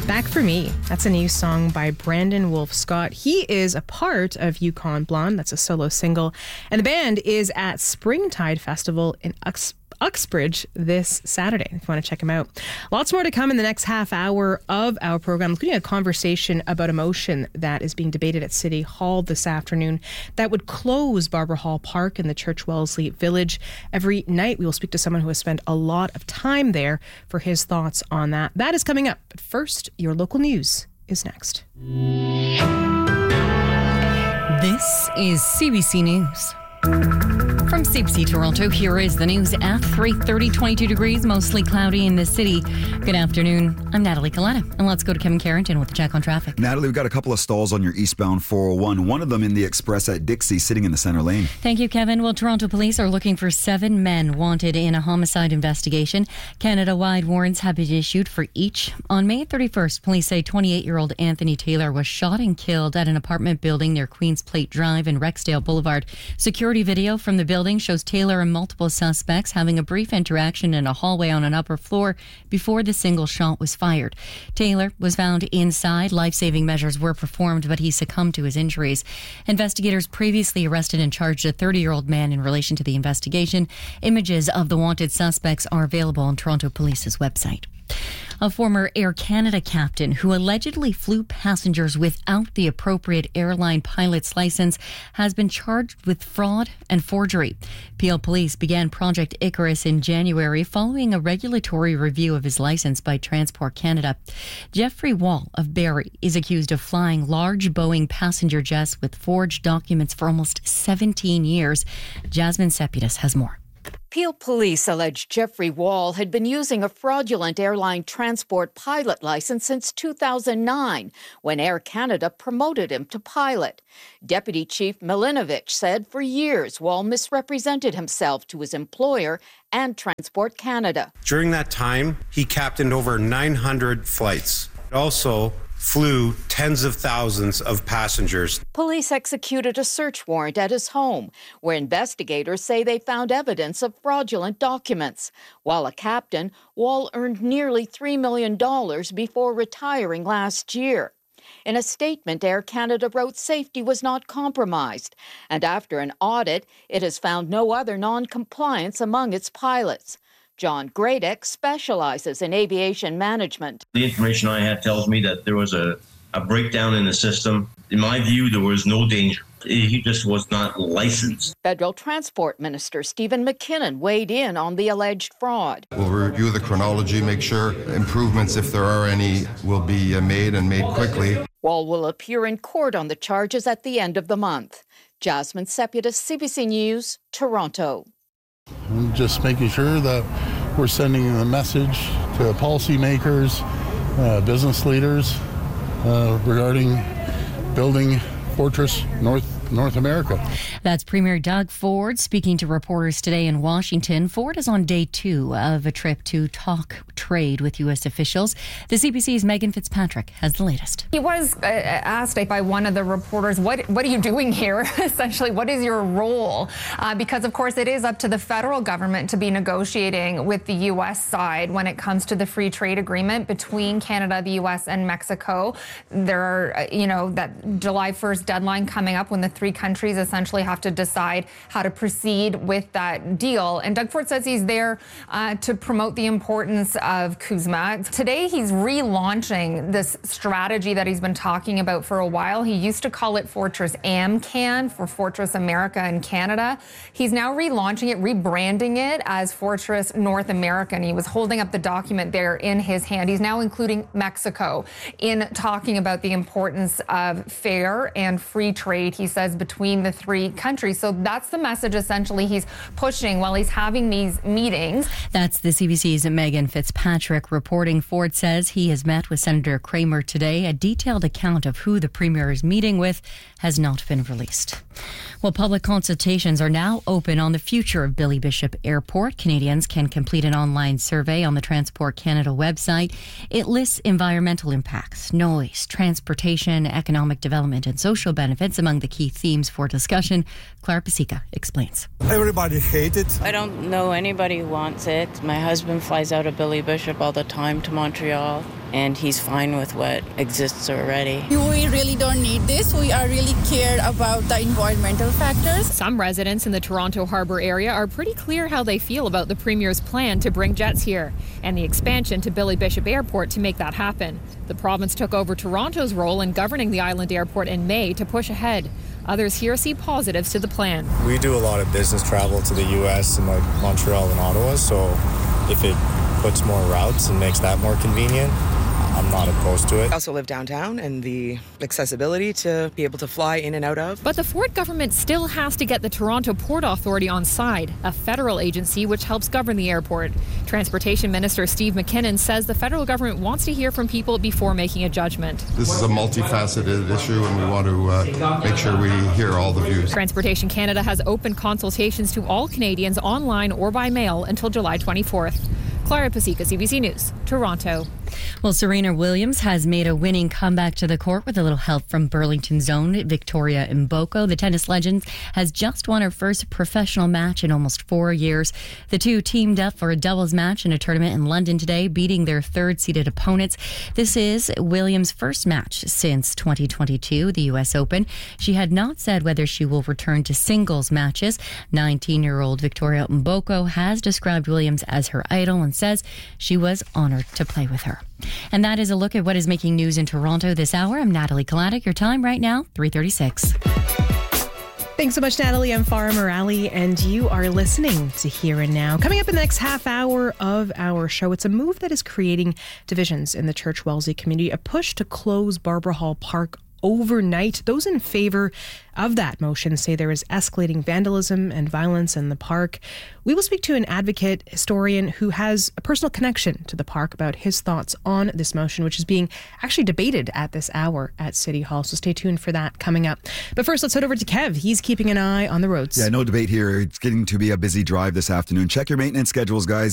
Back for Me. That's a new song by Brandon Wolf Scott. He is a part of Yukon Blonde. That's a solo single. And the band is at Springtide Festival in Uxbridge this Saturday, if you want to check him out. Lots more to come in the next half hour of our program, including a conversation about a motion that is being debated at City Hall this afternoon that would close Barber Hall Park in the Church Wellesley Village. Every night we will speak to someone who has spent a lot of time there for his thoughts on that. That is coming up. But first, your local news is next. This is CBC News. From CBC Toronto, here is the news at 3:30, 22 degrees, mostly cloudy in the city. Good afternoon. I'm Natalie Coletta, and let's go to Kevin Carrington with a check on traffic. Natalie, we've got a couple of stalls on your eastbound 401, one of them in the Express at Dixie, sitting in the center lane. Thank you, Kevin. Well, Toronto police are looking for 7 men wanted in a homicide investigation. Canada-wide warrants have been issued for each. On May 31st, police say 28-year-old Anthony Taylor was shot and killed at an apartment building near Queens Plate Drive and Rexdale Boulevard. Security video from the building shows Taylor and multiple suspects having a brief interaction in a hallway on an upper floor before the single shot was fired. Taylor was found inside. Life-saving measures were performed, but he succumbed to his injuries. Investigators previously arrested and charged a 30-year-old man in relation to the investigation. Images of the wanted suspects are available on Toronto Police's website. A former Air Canada captain who allegedly flew passengers without the appropriate airline pilot's license has been charged with fraud and forgery. Peel Police began Project Icarus in January following a regulatory review of his license by Transport Canada. Jeffrey Wall of Barrie is accused of flying large Boeing passenger jets with forged documents for almost 17 years. Jasmine Sepidas has more. Peel Police allege Jeffrey Wall had been using a fraudulent airline transport pilot license since 2009, when Air Canada promoted him to pilot. Deputy Chief Milinovich said for years Wall misrepresented himself to his employer and Transport Canada. During that time, he captained over 900 flights. Also flew tens of thousands of passengers. Police executed a search warrant at his home, where investigators say they found evidence of fraudulent documents. While a captain, Wall earned nearly $3 million before retiring last year. In a statement, Air Canada wrote safety was not compromised, and after an audit, it has found no other non-compliance among its pilots. John Gradek specializes in aviation management. The information I have tells me that there was a breakdown in the system. In my view, there was no danger. He just was not licensed. Federal Transport Minister Stephen McKinnon weighed in on the alleged fraud. We'll review the chronology, make sure improvements, if there are any, will be made and made quickly. Wall will appear in court on the charges at the end of the month. Jasmine Sepidas, CBC News, Toronto. I'm just making sure that we're sending a message to policymakers, business leaders regarding building Fortress North America. That's Premier Doug Ford speaking to reporters today in Washington. Ford is on day 2 of a trip to talk trade with U.S. officials. The CBC's Megan Fitzpatrick has the latest. He was asked by one of the reporters, what are you doing here? Essentially, what is your role? Because, of course, it is up to the federal government to be negotiating with the U.S. side when it comes to the free trade agreement between Canada, the U.S. and Mexico. There are, that July 1st deadline coming up when the 3 countries essentially have to decide how to proceed with that deal. And Doug Ford says he's there to promote the importance of CUSMA. Today, he's relaunching this strategy that he's been talking about for a while. He used to call it Fortress AMCAN for Fortress America and Canada. He's now relaunching it, rebranding it as Fortress North America. And he was holding up the document there in his hand. He's now including Mexico in talking about the importance of fair and free trade, he says, between the 3 countries. So that's the message essentially he's pushing while he's having these meetings. That's the CBC's Megan Fitzpatrick reporting. Ford says he has met with Senator Kramer today. A detailed account of who the Premier is meeting with has not been released. Well, public consultations are now open on the future of Billy Bishop Airport. Canadians can complete an online survey on the Transport Canada website. It lists environmental impacts, noise, transportation, economic development and social benefits among the key themes for discussion. Clara Pasica explains. Everybody hates it. I don't know anybody who wants it. My husband flies out of Billy Bishop all the time to Montreal, and he's fine with what exists already. We really don't need this. We are really cared about the environmental factors. Some residents in the Toronto Harbour area are pretty clear how they feel about the Premier's plan to bring jets here and the expansion to Billy Bishop Airport to make that happen. The province took over Toronto's role in governing the island airport in May to push ahead. Others here see positives to the plan. We do a lot of business travel to the U.S. and like Montreal and Ottawa, so if it puts more routes and makes that more convenient, I'm not opposed to it. I also live downtown and the accessibility to be able to fly in and out of. But the Ford government still has to get the Toronto Port Authority on side, a federal agency which helps govern the airport. Transportation Minister Steve McKinnon says the federal government wants to hear from people before making a judgment. This is a multifaceted issue and we want to make sure we hear all the views. Transportation Canada has opened consultations to all Canadians online or by mail until July 24th. Clara Pasica, CBC News, Toronto. Well, Serena Williams has made a winning comeback to the court with a little help from Burlington's own Victoria Mboko. The tennis legend has just won her first professional match in almost 4 years. The two teamed up for a doubles match in a tournament in London today, beating their third-seeded opponents. This is Williams' first match since 2022, the U.S. Open. She had not said whether she will return to singles matches. 19-year-old Victoria Mboko has described Williams as her idol and says she was honored to play with her. And that is a look at what is making news in Toronto this hour. I'm Natalie Kalanick. Your time right now, 3:36. Thanks so much, Natalie. I'm Farah Morali, and you are listening to Here and Now. Coming up in the next half hour of our show, it's a move that is creating divisions in the Church Wellesley community, a push to close Barbara Hall Park overnight. Those in favor of that motion say there is escalating vandalism and violence in the park. We will speak to an advocate historian who has a personal connection to the park about his thoughts on this motion, which is being actually debated at this hour at City Hall. So stay tuned for that coming up. But first, let's head over to Kev. He's keeping an eye on the roads. Yeah, no debate here. It's getting to be a busy drive this afternoon. Check your maintenance schedules, guys.